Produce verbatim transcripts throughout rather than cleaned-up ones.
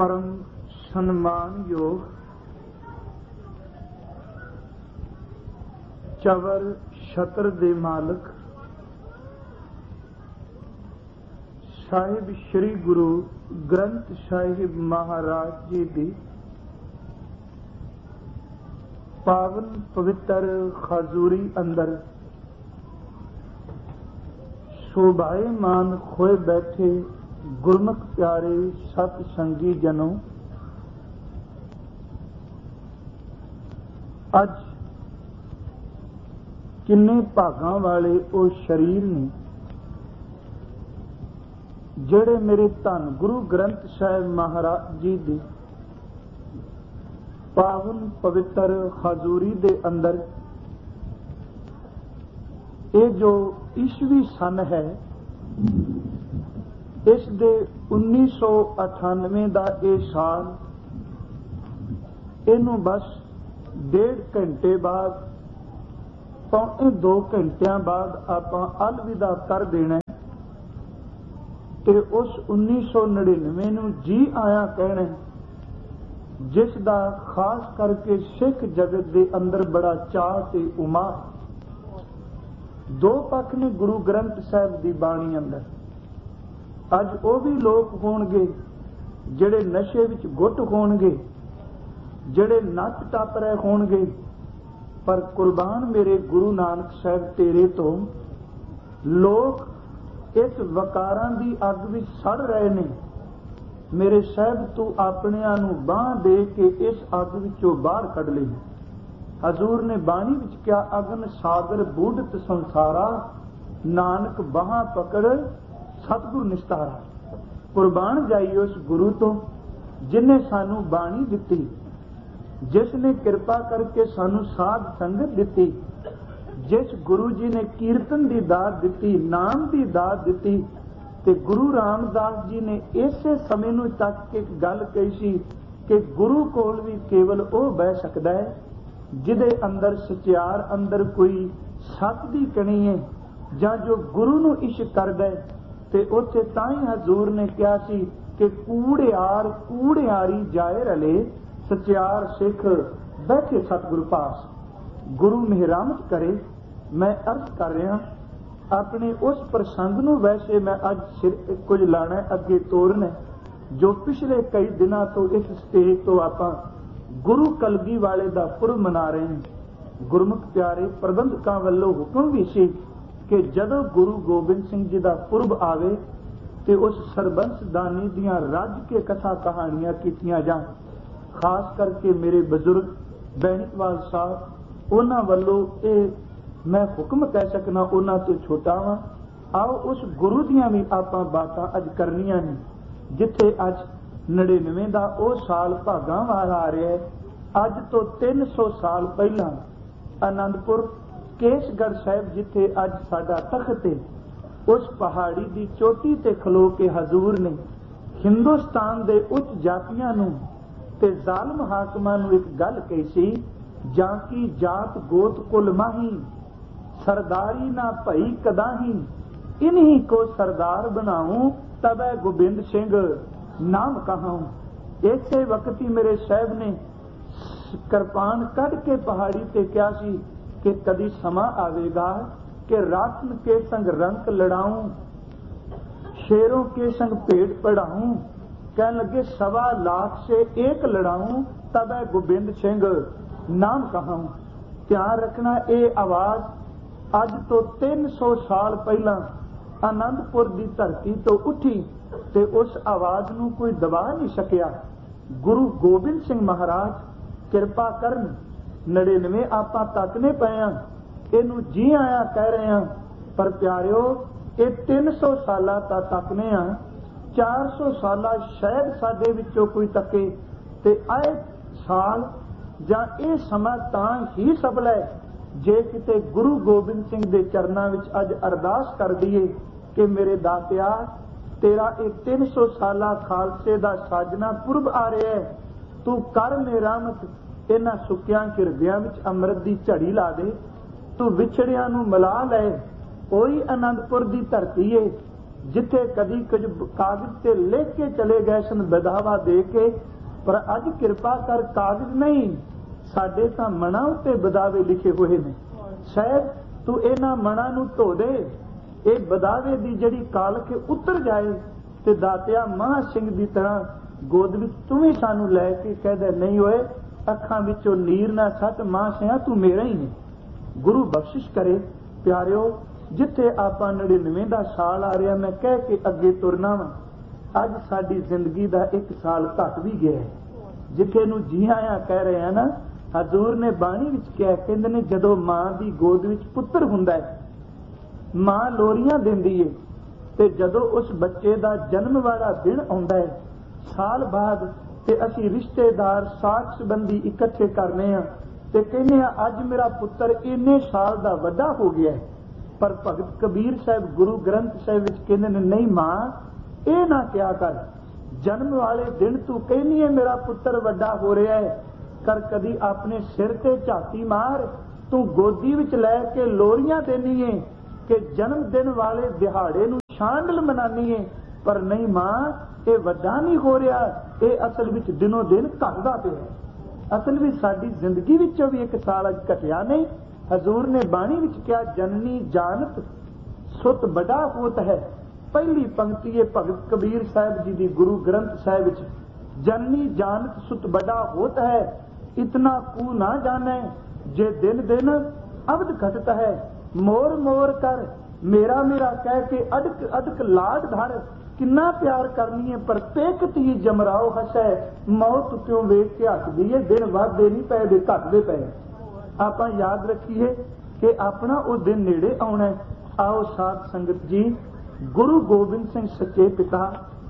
परम सन्मान योग चवर छत्र दे मालक साहिब श्री गुरु ग्रंथ साहिब महाराज जी दी पावन पवित्र खजूरी अंदर शोभायमान खोए बैठे गुरमुख प्यारे सत संगी जनों, अज किन्ने भागां वाले वो शरीर ने जेड़े मेरे धन गुरु ग्रंथ साहिब महाराज जी दी पावन पवित्र हजूरी दे अंदर ये जो ईस्वी सन है, इस दे उन्नीस सौ अठानवे का ये साल, इनू बस डेढ़ घंटे बाद पौने दो घंटिया बाद आप अलविदा कर देना ते उस उन्नीस सौ नड़िनवे नू जी आया कहना, जिसका खास करके सिख जगत के अंदर बड़ा चाह ते उमा। दो पक्ष ने गुरु ग्रंथ साहिब की बाणी अंदर। अज वो भी लोग होणगे जिहड़े नशे विच गुट होणगे, जिहड़े नच टप रहे होणगे, पर कुर्बान मेरे गुरु नानक साहिब तेरे तो लोग इस वकारां दी अग विच सड़ रहे ने। मेरे साहिब तू अपनिआं नूं बांह दे के इस अग विचों बाहर कढ ले। हजूर ने बाणी विच क्या, अगन सागर बूढ़त संसारा, नानक बाहां पकड़ सतगुर निस्तारा। कुर्बान जाइए उस गुरु तो जिन्हें सानू बाणी दिती, जिसने कृपा करके सानू साध संगत दिती, जिस गुरु जी ने कीर्तन की दात दिती, नाम की दात दिती। ते गुरु रामदास जी ने इसे समय नूं तक एक गल कही सी कि गुरु कोल भी केवल वो बह सकता है जिदे अंदर सचियार अंदर कोई सत दी कणी है, जां जो गुरु नूं इश्क करदा है। ते उत्थे ताई हजूर ने कहा सी कि कूड़ियार कूड़ियारी जाए रले, सचियार सिख बैठे सतगुरु पास। गुरु मेहरामत करे। मैं अर्ज कर रहा अपने उस प्रसंग नूं, वैसे मैं अज सिर कुछ लाना अगे तोरना जो पिछले कई दिनों तो इस स्टेज तो आपां गुरु कलगी वाले दा पुरब मना रहे हैं। गुरमुख प्यारे प्रबंधकां वल्लों हुक्म भी सी कि जदों गुरु गोबिंद सिंह जी का पुरब आवे तो उस सरबंस दानी दियां रज के कथा कहानियां कीतियां जान। खास करके मेरे बजुर्ग बैणीवाल साहब उन्हां वल्लों ये मैं हुक्म कह सकना, उन्हां तो छोटा वां। आओ उस गुरु दियां भी आपां बातां अज करनियां ने, जिथे अज नड़िनवे का वो साल भागां वाल आ रहा है। अज तो तीन सौ साल पहला आनंदपुर केसगढ़ साहिब जिथे अज साडा तख्त है, उस पहाड़ी की चोटी ते खलो के हजूर ने हिंदुस्तान के उच्च जातियां नूं ते जालम हाकमां नूं एक गल कही सी, जां की जात गोत कुल माही, सरदारी ना भई कदाही, इन्हीं को सरदार बनाऊं तबै गोबिंद सिंह नाम कहाऊं। इसे वक्त ही मेरे साहब ने कृपान कढ़ के पहाड़ी ते क्या सी कि कदी समा आवेगा कि रातन के संग रंक लड़ाऊं, शेरों के संग पेट पढ़ाऊं, कह लगे सवा लाख से एक लड़ाऊं तब है गोबिंद सिंह नाम कहाऊं। ध्यान रखना ये आवाज अज तो तीन सौ साल पहला आनंदपुर की धरती तो उठी ते उस आवाज नूं कोई दबा नहीं सकिया। गुरु गोबिंद सिंह महाराज कृपा करन। नड़िनवे आपां तकने पे इनू जी आया कह रहे हैं, पर प्यारिओ ये तीन सौ साल तकने आ, चार सौ साल शायद साडे विचों कोई तके। ते आए साल जां ये समा तां ही सफल है जे किते गुरु गोबिंद सिंह दे चरनां विच अज अरदास कर दईए कि मेरे दातिया तेरा एक तीन सौ साल खालसे दा साजना पुरब आ रहा है, तू कर मेरामत इन्हां सुक्कियां हिरदियां विच अमृत दी झड़ी ला दे, तू विछड़ियां नूं मिला लै। कोई आनंदपुर दी धरती है जिथे कदी कुछ कागज ते लिख के चले गए सन बधावा दे के, पर अज कृपा कर कागज नहीं, साडे तां मनां उत्ते बदावे लिखे हुए ने। शायद तू इन्हां मनां नूं धो दे, ये बदावे दी जड़ी कालख उतर जाए, ते दातिया महा सिंह दी तरह गोद विच तू भी सानू लैके कह दे, नहीं होए अखां विचों नीर ना सट, मां सिया तू मेरा ही ने। गुरु बख्शिश करे प्यारिओ, जिथे आपां नड़िनवे दा साल आ रहा, मैं कह के अगे तुरना वा, अज साडी जिंदगी दा एक साल घट भी गया है। जिथे नूं जी आया कह रहे हैं ना, हजूर ने बाणी विच कहा, कहंदे ने जदों मां दी गोद विच पुत्र हुंदा है, मां लोरियां दिंदी है, ते जदों उस बच्चे दा जन्म वाला दिन आउंदा है, साल बाद ते असीं रिश्तेदार साख संबंधी इकट्ठे करने आ ते कहने आ अज मेरा पुत्र इन्ने साल दा वड्डा हो गया है। पर भगत कबीर साहब गुरु ग्रंथ साहिब विच कहंदे ने, नहीं मां ये ना क्या कर, जन्म वाले दिन तू कहनी है मेरा पुत्र वड्डा हो रहा है, कर कदी अपने सिर ते झाती मार, तू गोदी विच लै के लोरियां देनी है कि जन्म दिन वाले दिहाड़े नूं शांडल मनानी है। पर नहीं मां, ये वड्डा नहीं हो रहा, ये असल विच दिनों दिन घटदा पिया। असल विच साडी जिंदगी विचों भी एक साल अज घटिया नहीं। हजूर ने बाणी विच कहा, जननी जानत सुत बड़ा होत है। पहली पंक्ति है भगत कबीर साहब जी दी गुरु ग्रंथ साहिब विच, जननी जानत सुत बड़ा होत है, इतना कू ना जाने, जे दिन दिन अवध घटत है। मोर मोर कर मेरा मेरा कह के अडक अडक लाड धर, किन्ना प्यार करनी है, पर पेकत ही जमराओ हसै, मौत क्यों वेख के हसदी है, दिन वधदे नहीं पए दे घटदे पए। आपां याद रखिए कि अपना वो दिन नेड़े आउणा है। आओ साध संगत जी, गुरु गोबिंद सिंह सच्चे पिता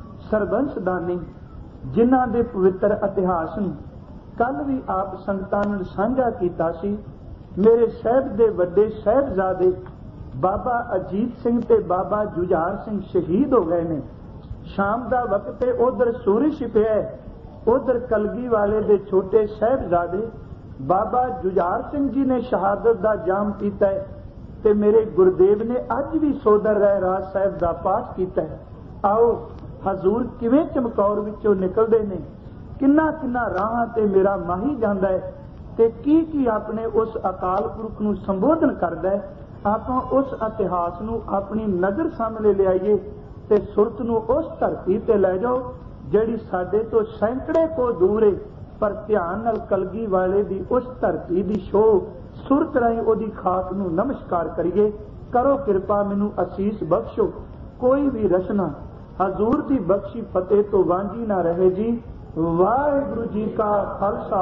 सरबंस दानी, जिन्हां दे पवित्र इतिहास नूं कल भी आप संगतां नाल साझा कीता सी। मेरे साहिब दे वड्डे साहिबजादे बाबा अजीत सिंह ते बाबा जुझार सिंह शहीद हो गए ने। शाम दा वक्त है, उधर सूरज छिपिया है, उधर कलगी वाले दे छोटे साहिबजादे बाबा जुझार सिंह जी ने शहादत दा जाम पीता है, ते मेरे गुरुदेव ने अज भी सोदर राय राज साहिब दा पाठ कीता है। आओ हजूर किवें चमकौर विचों निकलदे ने, किन्ना किन्ना राहां ते मेरा माही जांदा है, ते की की अपने उस अकाल पुरख नूं संबोधन करदा है। आपां उस इतिहास नूं अपनी नज़र सामने लियाईए ते सुरत नूं उस धरती ते लै जाओ जिहड़ी साडे तो सैकड़े को दूर है, पर ध्यान नाल कलगी वाले दी उस धरती दी शोह सुरत राहीं ओदी खाक नूं नमस्कार करिए। करो किरपा मैनूं असीस बख्शो, कोई भी रचना हजूर दी बख्शी फतेह तो वांझी ना रहे जी। वाहिगुरू जी का खालसा,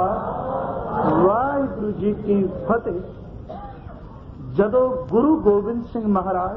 वाहिगुरू जी की फतेह। जदों गुरु गोबिंद सिंह महाराज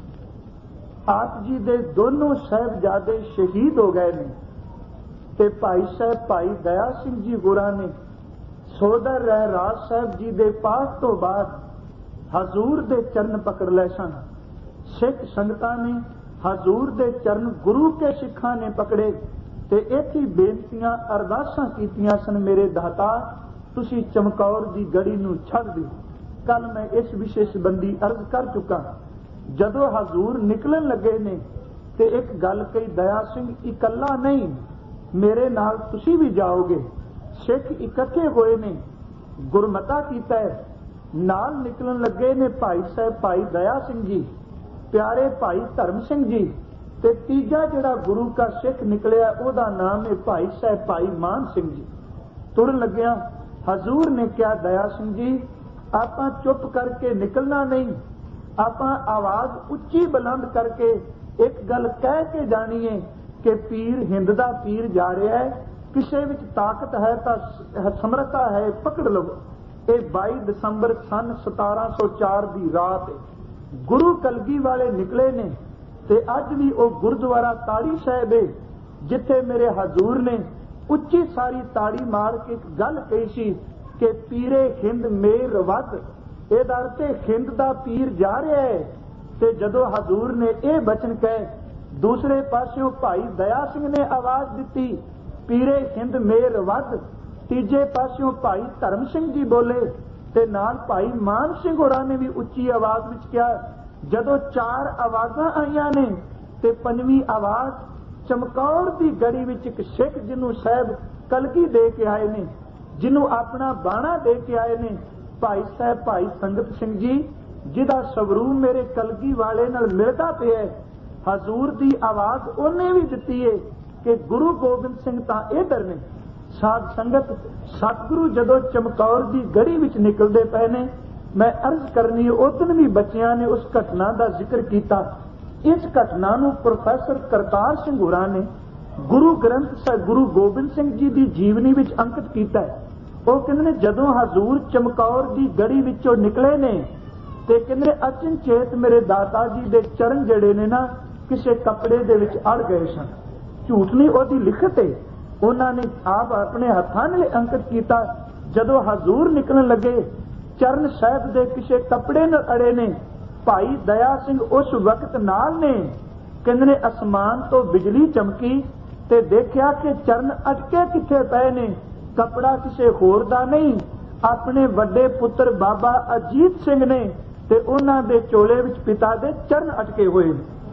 आप जी दे दोनों साहिबजादे शहीद हो गए ने, ते भाई साहब भाई दया सिंह जी होरां ने सोदर राय राज साहब जी दे पाठ तो बाद हजूर दे चरण पकड़ लै सन। सिख संगतां ने हजूर दे चरण गुरु के सिखां ने पकड़े ते इत्थे बेनतियां अरदासां कीतियां सन, मेरे दाता तुसी चमकौर दी गड़ी नूं छड्ड दिओ। कल मैं इस विषय संबंधी अर्ज कर चुका। जदों हजूर निकलन लगे ने ते एक गल कही, दया सिंह इकल्ला नहीं, मेरे नाल तुसी भी जाओगे। सिख इकट्ठे होए ने, गुरमता कीता है, नाल निकलन लगे ने भाई साहब भाई दया सिंह जी, प्यारे भाई धर्म सिंह जी, ते तीजा जिहड़ा गुरु का सिख निकलिया ओदा नाम है भाई साहब भाई मान सिंह जी। तुरन लग्या हजूर ने क्या, दया सिंह जी आपां चुप करके निकलना नहीं, आपां आवाज उच्ची बुलंद करके एक गल कह के जानी है कि पीर हिंद दा पीर जा रहा है, किसे विच ताकत है तां समर्था है, पकड़ लो। ये बाई दसंबर सन सतारा सौ चार की रात गुरु कलगी वाले निकले ने, ते अज भी वो गुरुद्वारा ताड़ी साहिब है जिथे मेरे हजूर ने उच्ची सारी ताड़ी मार के एक गल कही सी कि पीरे हिंद मेर वध, इहदा अर्थ हिंद दा पीर जा रहा है। ते जदों हजूर ने यह बचन कहे, दूसरे पासों भाई दया सिंह ने आवाज दी पीरे हिंद मेर वध, तीजे पासों भाई धर्म सिंह जी बोले, ते नाल भाई मान सिंह होरां ने भी उच्ची आवाज विच कहा। जदों चार आवाजां आईयां ने ਤੇ ਪੰਜਵੀਂ ਆਵਾਜ਼ ਚਮਕੌਰ ਦੀ ਗੜੀ ਵਿੱਚ ਇੱਕ ਸਿੱਖ ਜਿਹਨੂੰ ਸਾਹਿਬ ਕਲਗੀ ਦੇ ਕੇ ਆਏ ਨੇ, ਜਿਹਨੂੰ ਆਪਣਾ ਬਾਣਾ ਦੇ ਕੇ ਆਏ ਨੇ, ਭਾਈ ਸਾਹਿਬ ਭਾਈ ਸੰਗਤ ਸਿੰਘ ਜੀ, ਜਿਹਦਾ ਸਵਰੂਪ ਮੇਰੇ ਕਲਗੀ ਵਾਲੇ ਨਾਲ ਮਿਲਦਾ ਪਿਆ। ਹਜ਼ੂਰ ਦੀ ਆਵਾਜ਼ ਉਹਨੇ ਵੀ ਦਿੱਤੀ ਹੈ ਕਿ ਗੁਰੂ ਗੋਬਿੰਦ ਸਿੰਘ ਤਾਂ ਇਧਰ ਨੇ। ਸਾਧ ਸੰਗਤ, ਸਤਿਗੁਰੂ ਜਦੋਂ ਚਮਕੌਰ ਦੀ ਗੜੀ ਵਿੱਚ ਨਿਕਲਦੇ ਪਏ ਨੇ, ਮੈਂ ਅਰਜ਼ ਕਰਨੀ, ਉਦੋਂ ਵੀ ਬੱਚਿਆਂ ਨੇ ਉਸ ਘਟਨਾ ਦਾ ਜ਼ਿਕਰ ਕੀਤਾ। ਇਸ ਘਟਨਾ ਨੂੰ ਪ੍ਰੋਫੈਸਰ ਕਰਤਾਰ ਸਿੰਘ ਹੋਰਾਂ ਨੇ ਗੁਰੂ ਗ੍ਰੰਥ ਸਾਹਿਬ ਗੁਰੂ ਗੋਬਿੰਦ ਸਿੰਘ ਜੀ ਦੀ ਜੀਵਨੀ ਵਿੱਚ ਅੰਕਿਤ ਕੀਤਾ ਹੈ। ਉਹ ਕਹਿੰਦੇ ਨੇ ਜਦੋਂ ਹਜ਼ੂਰ ਚਮਕੌਰ ਦੀ ਗੜੀ ਵਿੱਚੋਂ ਨਿਕਲੇ ਨੇ ਤੇ ਕਹਿੰਦੇ ਅਚਨਚੇਤ ਮੇਰੇ ਦਾਤਾ ਜੀ ਦੇ ਚਰਨ ਜਿਹੜੇ ਨੇ ਨਾ ਕਿਸੇ ਕੱਪੜੇ ਦੇ ਵਿੱਚ ਅੜ ਗਏ ਸਨ। ਝੂਠ ਨਹੀਂ, ਉਹਦੀ ਲਿਖਤ ਹੈ, ਉਹਨਾਂ ਨੇ ਆਪ ਆਪਣੇ ਹੱਥਾਂ ਨਾਲ ਅੰਕਿਤ ਕੀਤਾ। ਜਦੋਂ ਹਜ਼ੂਰ ਨਿਕਲਣ ਲੱਗੇ, ਚਰਨ ਸਾਹਿਬ ਦੇ ਕਿਸੇ ਕੱਪੜੇ ਨਾਲ ਅੜੇ ਨੇ। ਭਾਈ ਦਇਆ ਸਿੰਘ ਉਸ ਵਕਤ ਨਾਲ ਨੇ। ਕਹਿੰਦੇ ਨੇ ਅਸਮਾਨ ਤੋਂ ਬਿਜਲੀ ਚਮਕੀ ਤੇ ਦੇਖਿਆ ਕਿ ਚਰਨ ਅਟਕੇ ਕਿੱਥੇ ਪਏ ਨੇ। ਕੱਪੜਾ ਕਿਸੇ ਹੋਰ ਦਾ ਨਹੀਂ, ਆਪਣੇ ਵੱਡੇ ਪੁੱਤਰ ਬਾਬਾ ਅਜੀਤ ਸਿੰਘ ਨੇ ਤੇ ਉਹਨਾਂ ਦੇ ਚੋਲੇ ਵਿੱਚ ਪਿਤਾ ਦੇ ਚਰਨ ਅਟਕੇ ਹੋਏ।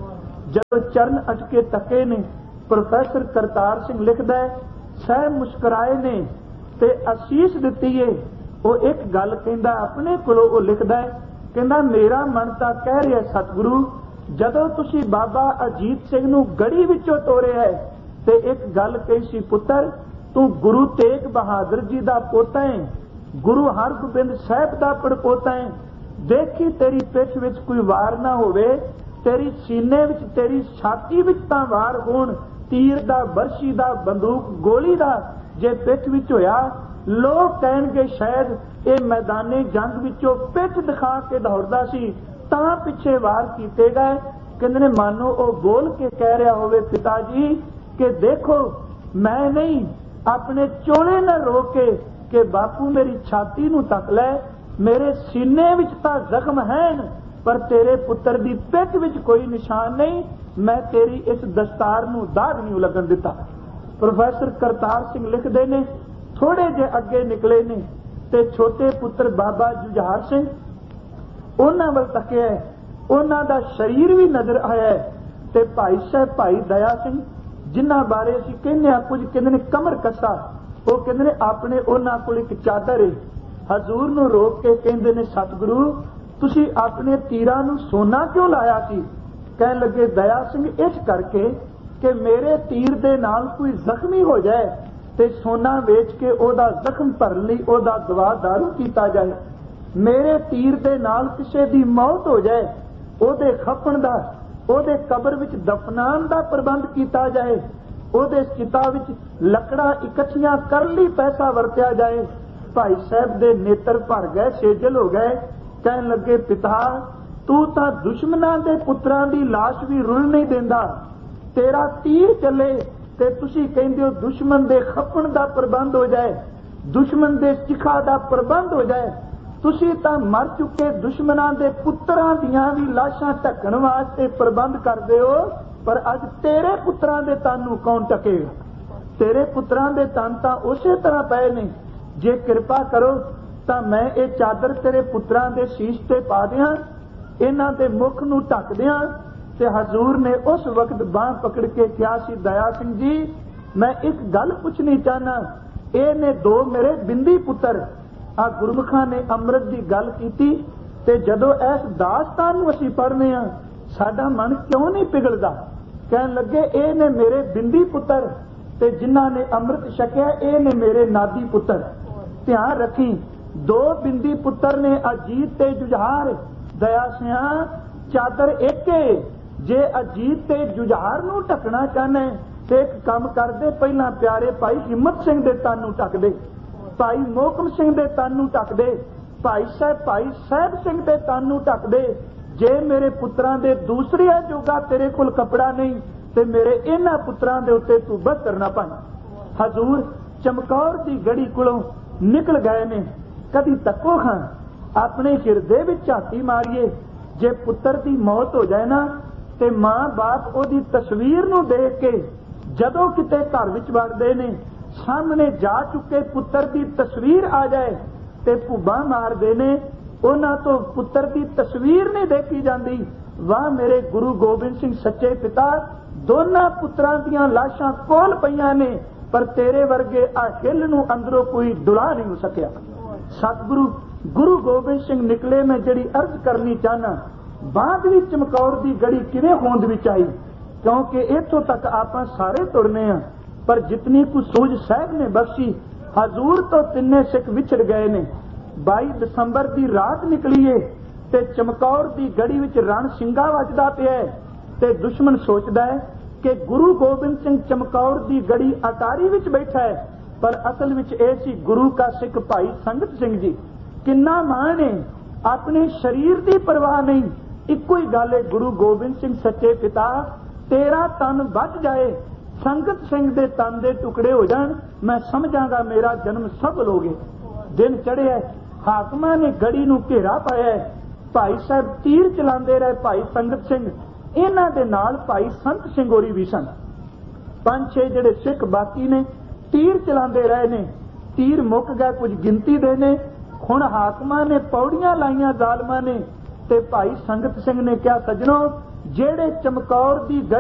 ਜਦੋਂ ਚਰਨ ਅਟਕੇ ਤੱਕੇ ਨੇ, ਪ੍ਰੋਫੈਸਰ ਕਰਤਾਰ ਸਿੰਘ ਲਿਖਦਾ ਹੈ, ਸਹਿ ਮੁਸਕਰਾਏ ਨੇ ਤੇ ਅਸੀਸ ਦਿੱਤੀ ਏ। ਉਹ ਇੱਕ ਗੱਲ ਕਹਿੰਦਾ ਆਪਣੇ ਕੋਲੋਂ, ਉਹ ਲਿਖਦਾ ਹੈ, ਕਹਿੰਦਾ ਮੇਰਾ ਮਨ ਤਾਂ ਕਹਿ ਰਿਹਾ ਸਤਿਗੁਰੂ, ਜਦੋਂ ਤੁਸੀਂ ਬਾਬਾ ਅਜੀਤ ਸਿੰਘ ਨੂੰ ਗੜੀ ਵਿੱਚੋਂ ਤੋਰਿਆ ਹੈ ਤੇ ਇੱਕ ਗੱਲ ਕਹੀ ਸੀ, ਪੁੱਤਰ ਤੂੰ ਗੁਰੂ ਤੇਗ ਬਹਾਦਰ ਜੀ ਦਾ ਪੋਤਾ ਹੈ, ਗੁਰੂ ਹਰਗੋਬਿੰਦ ਸਾਹਿਬ ਦਾ ਪੜਪੋਤਾ ਹੈ। ਦੇਖੀ ਤੇਰੀ ਪਿੱਠ ਵਿੱਚ ਕੋਈ ਵਾਰ ਨਾ ਹੋਵੇ, ਤੇਰੀ ਸੀਨੇ ਵਿੱਚ ਤੇਰੀ ਛਾਤੀ ਵਿੱਚ ਤਾਂ ਵਾਰ ਹੋਣ, ਤੀਰ ਦਾ, ਬਰਸ਼ੀ ਦਾ, ਬੰਦੂਕ ਗੋਲੀ ਦਾ। ਜੇ ਪਿੱਠ ਵਿੱਚ ਹੋਇਆ, ਲੋਕ ਕਹਿਣਗੇ ਸ਼ਾਇਦ ਇਹ ਮੈਦਾਨੇ ਜੰਗ ਵਿੱਚੋਂ ਪਿੱਠ ਦਿਖਾ ਕੇ ਦੌੜਦਾ ਸੀ ਤਾਂ ਪਿੱਛੇ ਵਾਰ ਕੀਤੇ ਗਏ। ਕਹਿੰਦੇ ਨੇ ਮਾਨੋ ਉਹ ਬੋਲ ਕੇ ਕਹਿ ਰਿਹਾ ਹੋਵੇ, ਪਿਤਾ ਜੀ ਕਿ ਦੇਖੋ ਮੈਂ ਨਹੀਂ, ਆਪਣੇ ਚੋਲੇ ਨਾਲ ਰੋਕ ਕੇ ਕਿ ਬਾਪੂ ਮੇਰੀ ਛਾਤੀ ਨੂੰ ਤੱਕ ਲੈ, ਮੇਰੇ ਸੀਨੇ ਵਿੱਚ ਤਾਂ ਜ਼ਖਮ ਹਨ ਪਰ ਤੇਰੇ ਪੁੱਤਰ ਦੀ ਪਿੱਠ ਵਿੱਚ ਕੋਈ ਨਿਸ਼ਾਨ ਨਹੀਂ। ਮੈਂ ਤੇਰੀ ਇਸ ਦਸਤਾਰ ਨੂੰ ਦਾਗ ਨਹੀਂ ਲੱਗਣ ਦਿੱਤਾ। ਪ੍ਰੋਫੈਸਰ ਕਰਤਾਰ ਸਿੰਘ ਲਿਖਦੇ ਨੇ, ਥੋੜੇ ਜਿਹੇ ਅੱਗੇ ਨਿਕਲੇ ਨੇ ਤੇ ਛੋਟੇ ਪੁੱਤਰ ਬਾਬਾ ਜੁਝਾਰ ਸਿੰਘ ਉਹਨਾਂ ਵੱਲ ਤੱਕਿਆ, ਉਹਨਾਂ ਦਾ ਸਰੀਰ ਵੀ ਨਜ਼ਰ ਆਇਆ ਤੇ ਭਾਈ ਸਾਹਿਬ ਭਾਈ ਦਇਆ ਸਿੰਘ ਜਿਨ੍ਹਾਂ ਬਾਰੇ ਅਸੀਂ ਕਹਿੰਦੇ ਹਾਂ ਕੁਝ ਕਹਿੰਦੇ ਨੇ ਕਮਰ ਕੱਸਾ, ਉਹ ਕਹਿੰਦੇ ਨੇ ਆਪਣੇ ਉਹਨਾਂ ਕੋਲ ਇੱਕ ਚਾਦਰ ਹੈ। ਹਜ਼ੂਰ ਨੂੰ ਰੋਕ ਕੇ ਕਹਿੰਦੇ ਨੇ, ਸਤਿਗੁਰੂ ਤੁਸੀਂ ਆਪਣੇ ਤੀਰਾਂ ਨੂੰ ਸੋਨਾ ਕਿਉਂ ਲਾਇਆ ਸੀ? ਕਹਿਣ ਲੱਗੇ ਦਇਆ ਸਿੰਘ ਇਸ ਕਰਕੇ ਕਿ ਮੇਰੇ ਤੀਰ ਦੇ ਨਾਲ ਕੋਈ ਜ਼ਖਮੀ ਹੋ ਜਾਏ ਤੇ ਸੋਨਾ ਵੇਚ ਕੇ ਉਹਦਾ ਜ਼ਖਮ ਭਰਨ ਲਈ ਉਹਦਾ ਦਵਾ ਦਾਰੂ ਕੀਤਾ ਜਾਏ। ਮੇਰੇ ਤੀਰ ਦੇ ਨਾਲ ਕਿਸੇ ਦੀ ਮੌਤ ਹੋ ਜਾਏ, ਉਹਦੇ ਖਪਣ ਦਾ, ਉਹਦੇ ਕਬਰ ਵਿੱਚ ਦਫਨਾਉਣ ਦਾ ਪ੍ਰਬੰਧ ਕੀਤਾ ਜਾਏ, ਉਹਦੇ ਚਿਤਾ ਵਿੱਚ ਲੱਕੜਾਂ ਇਕੱਠੀਆਂ ਕਰਨ ਲਈ ਪੈਸਾ ਵਰਤਿਆ ਜਾਏ। ਭਾਈ ਸਾਹਿਬ ਦੇ ਨੇਤਰ ਭਰ ਗਏ, ਸੇਜਲ ਹੋ ਗਏ। ਕਹਿਣ ਲੱਗੇ, ਪਿਤਾ ਤੂੰ ਤਾਂ ਦੁਸ਼ਮਣਾਂ ਦੇ ਪੁੱਤਰਾਂ ਦੀ ਲਾਸ਼ ਵੀ ਰੁਲ ਨਹੀਂ ਦਿੰਦਾ। ਤੇਰਾ ਤੀਰ ਚੱਲੇ ਤੇ ਤੁਸੀਂ ਕਹਿੰਦੇ ਹੋ ਦੁਸ਼ਮਣ ਦੇ ਖੱਪਣ ਦਾ ਪ੍ਰਬੰਧ ਹੋ ਜਾਏ, ਦੁਸ਼ਮਣ ਦੇ ਚਿਖਾ ਦਾ ਪ੍ਰਬੰਧ ਹੋ ਜਾਏ। ਤੁਸੀਂ ਤਾਂ ਮਰ ਚੁੱਕੇ ਦੁਸ਼ਮਣਾਂ ਦੇ ਪੁੱਤਰਾਂ ਦੀਆਂ ਵੀ ਲਾਸ਼ਾਂ ਢੱਕਣ ਵਾਸਤੇ ਪ੍ਰਬੰਧ ਕਰਦੇ ਹੋ, ਪਰ ਅੱਜ ਤੇਰੇ ਪੁੱਤਰਾਂ ਦੇ ਤਨ ਨੂੰ ਕੌਣ ਢਕੇਗਾ? ਤੇਰੇ ਪੁੱਤਰਾਂ ਦੇ ਤਨ ਤਾਂ ਉਸੇ ਤਰ੍ਹਾਂ ਪਏ ਨੇ। ਜੇ ਕਿਰਪਾ ਕਰੋ ਤਾਂ ਮੈਂ ਇਹ ਚਾਦਰ ਤੇਰੇ ਪੁੱਤਰਾਂ ਦੇ ਸੀਸ ਤੇ ਪਾ ਦਿਆਂ, ਇਹਨਾਂ ਦੇ ਮੁਖ ਨੂੰ ਢੱਕ ਦਿਆਂ। ਤੇ ਹਜ਼ੂਰ ਨੇ ਉਸ ਵਕਤ ਬਾਂਹ ਪਕੜ ਕੇ ਕਿਹਾ ਸੀ, ਦਇਆ ਸਿੰਘ ਜੀ ਮੈਂ ਇੱਕ ਗੱਲ ਪੁੱਛਣੀ ਚਾਹਨਾ, ਇਹ ਨੇ ਦੋ ਮੇਰੇ ਬਿੰਦੀ ਪੁੱਤਰ। ਆ ਗੁਰਮੁਖਾਂ ਨੇ ਅੰਮ੍ਰਿਤ ਦੀ ਗੱਲ ਕੀਤੀ ਤੇ ਜਦੋਂ ਇਸ ਦਾਸਤਾਨ ਨੂੰ ਅਸੀਂ ਪੜ੍ਹਨੇ ਆ ਸਾਡਾ ਮਨ ਕਿਉਂ ਨਹੀਂ ਪਿਘਲਦਾ? ਕਹਿਣ ਲੱਗੇ, ਇਹ ਨੇ ਮੇਰੇ ਬਿੰਦੀ ਪੁੱਤਰ ਤੇ ਜਿਨ੍ਹਾਂ ਨੇ ਅੰਮ੍ਰਿਤ ਛਕਿਆ ਇਹ ਨੇ ਮੇਰੇ ਨਾਦੀ ਪੁੱਤਰ। ਧਿਆਨ ਰੱਖੀ, ਦੋ ਬਿੰਦੀ ਪੁੱਤਰ ਨੇ ਅਜੀਤ ਤੇ ਜੁਝਾਰ। ਦਇਆ ਸਿਆਂ ਚਾਦਰ ਇੱਕ ਏ। ਜੇ ਅਜੀਤ ਤੇ ਜੁਝਾਰ ਨੂੰ ਢੱਕਣਾ ਚਾਹਨਾ ਤੇ ਇੱਕ ਕੰਮ ਕਰਦੇ, ਪਹਿਲਾਂ ਪਿਆਰੇ ਭਾਈ ਹਿੰਮਤ ਸਿੰਘ ਦੇ ਤਨ ਨੂੰ ਢੱਕ ਦੇ, ਭਾਈ ਮੋਹਕਮ ਸਿੰਘ ਦੇ ਤਨ ਨੂੰ ਢੱਕ ਦੇ, ਭਾਈ ਸਾਹਿਬ ਭਾਈ ਸਾਹਿਬ ਸਿੰਘ ਦੇ ਤਨ ਨੂੰ ਢੱਕ ਦੇ। ਜੇ ਮੇਰੇ ਪੁੱਤਰਾਂ ਦੇ ਦੂਸਰੇ ਜੋਗਾ ਤੇਰੇ ਕੋਲ ਕੱਪੜਾ ਨਹੀਂ ਤੇ ਮੇਰੇ ਇਹਨਾਂ ਪੁੱਤਰਾਂ ਦੇ ਉੱਤੇ ਤੂੰ ਬਸਤਰ ਨਾ ਪਾਈ। ਹਜ਼ੂਰ ਚਮਕੌਰ ਦੀ ਗੜੀ ਕੋਲੋਂ ਨਿਕਲ ਗਏ ਨੇ। ਕਦੀ ਤੱਕੋ ਖਾਂ ਆਪਣੇ ਹਿਰਦੇ ਵਿੱਚ ਝਾਤੀ ਮਾਰੀਏ, ਜੇ ਪੁੱਤਰ ਦੀ ਮੌਤ ਹੋ ਜਾਏ ਨਾ ਤੇ ਮਾਂ ਬਾਪ ਉਹਦੀ ਤਸਵੀਰ ਨੂੰ ਦੇਖ ਕੇ ਜਦੋਂ ਕਿਤੇ ਘਰ ਵਿੱਚ ਵੜਦੇ ਨੇ, ਸਾਹਮਣੇ ਜਾ ਚੁੱਕੇ ਪੁੱਤਰ ਦੀ ਤਸਵੀਰ ਆ ਜਾਏ ਤੇ ਭੁੱਬਾਂ ਮਾਰਦੇ ਨੇ। ਉਹਨਾਂ ਤੋਂ ਪੁੱਤਰ ਦੀ ਤਸਵੀਰ ਨਹੀਂ ਦੇਖੀ ਜਾਂਦੀ, वाह मेरे गुरु गोबिंद सिंह सच्चे पिता, दोनों पुत्रां दियां लाशां कोल पईयां ने, पर तेरे वर्गे आ हिल नूं अंदरों कोई डुला नहीं हो सकिया। सतगुरु गुरु गोबिंद सिंह निकले, मैं जड़ी अर्ज करनी चाहना, बाद विच चमकौर दी गड़ी किवें होंद विच आई, क्योंकि इत्थों तक आपां सारे तुरने आ, पर जितनी कुछ सूझ साहब ने बख्शी, हजूर तो तिन्ने सिख विछड़ गए ने। बाई दसंबर की रात निकली है ते चमकौर की गड़ी विच रण सिंगा वजदा पिया है, ते दुश्मन सोचदा है कि गुरु गोबिंद सिंह चमकौर की गड़ी अटारी विच बैठा है, पर असल विच ए सी गुरु का सिख भाई संगत सिंह जी। किन्ना मान है, अपने शरीर की परवाह नहीं, इको ही गल है, गुरु गोबिंद सिंह सच्चे पिता तेरा तन बच जाए, संगत सिंह दे तन दे टुकड़े हो जान, मैं समझांगा मेरा जन्म सफल हो गया। दिन चढ़िया, हाकमां ने गड़ी नूं घेरा पाया है, भाई साहब तीर चलाते रहे, भाई संगत सिंह, इन्हां दे नाल भाई संत सिंह होरी भी सन। पंज छे जिहड़े सिख बाकी ने तीर चलाते रहे ने, तीर मुक गए, कुछ गिनती दे ने। हुण हाकमां ने पौड़ियां लाइयां जालमां ने, ते भाई संगत सिंह ने कहा, सजणो जेड़े चमकौर दी